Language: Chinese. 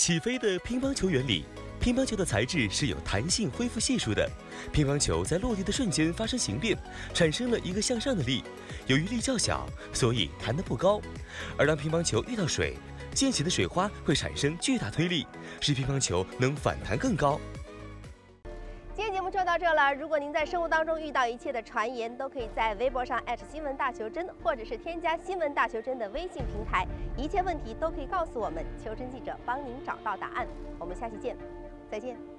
起飞的乒乓球原理。乒乓球的材质是有弹性恢复系数的，乒乓球在落地的瞬间发生形变，产生了一个向上的力。由于力较小，所以弹得不高。而当乒乓球遇到水，溅起的水花会产生巨大推力，使乒乓球能反弹更高。 今天节目就到这了。如果您在生活当中遇到一切的传言，都可以在微博上新闻大球真，或者是添加新闻大球真的微信平台，一切问题都可以告诉我们，求真记者帮您找到答案。我们下期见，再见。